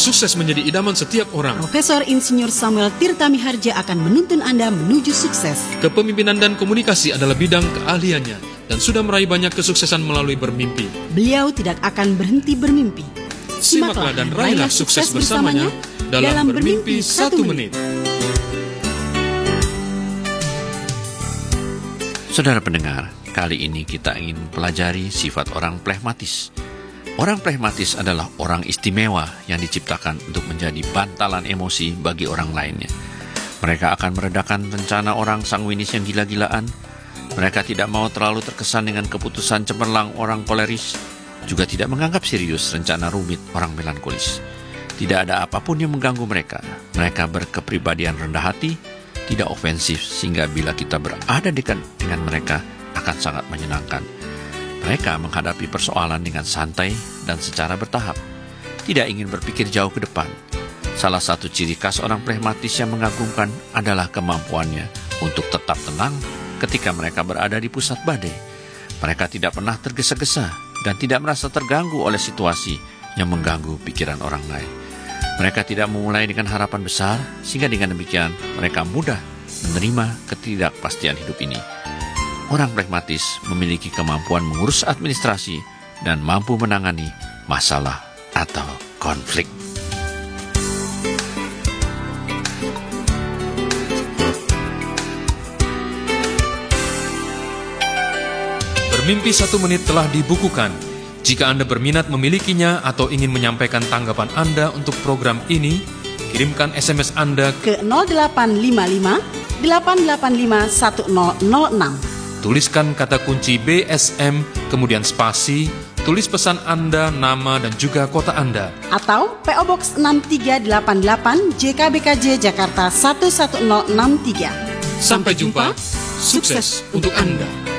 sukses menjadi idaman setiap orang. Profesor Insinyur Samuel Tirta Miharja akan menuntun Anda menuju sukses. Kepemimpinan dan komunikasi adalah bidang keahliannya dan sudah meraih banyak kesuksesan melalui bermimpi. Beliau tidak akan berhenti bermimpi. Simaklah dan raihlah sukses bersamanya dalam Bermimpi 1 Menit. Saudara pendengar, kali ini kita ingin pelajari sifat orang flegmatis. Orang flegmatis adalah orang istimewa yang diciptakan untuk menjadi bantalan emosi bagi orang lainnya. Mereka akan meredakan rencana orang sanguinis yang gila-gilaan. Mereka tidak mau terlalu terkesan dengan keputusan cemerlang orang koleris, juga tidak menganggap serius rencana rumit orang melankolis. Tidak ada apapun yang mengganggu mereka. Mereka berkepribadian rendah hati, tidak ofensif, sehingga bila kita berada dekat dengan mereka akan sangat menyenangkan. Mereka menghadapi persoalan dengan santai dan secara bertahap, tidak ingin berpikir jauh ke depan. Salah satu ciri khas orang flegmatis yang mengagumkan adalah kemampuannya untuk tetap tenang ketika mereka berada di pusat badai. Mereka tidak pernah tergesa-gesa dan tidak merasa terganggu oleh situasi yang mengganggu pikiran orang lain. Mereka tidak memulai dengan harapan besar, sehingga dengan demikian mereka mudah menerima ketidakpastian hidup ini. Orang flegmatis memiliki kemampuan mengurus administrasi dan mampu menangani masalah atau konflik. Bermimpi 1 Menit telah dibukukan. Jika Anda berminat memilikinya atau ingin menyampaikan tanggapan Anda untuk program ini, kirimkan SMS Anda ke 0855 885 1006. Tuliskan kata kunci BSM, kemudian spasi, tulis pesan Anda, nama, dan juga kota Anda. Atau PO Box 6388 JKBKJ Jakarta 11063. Sampai jumpa, sukses untuk Anda.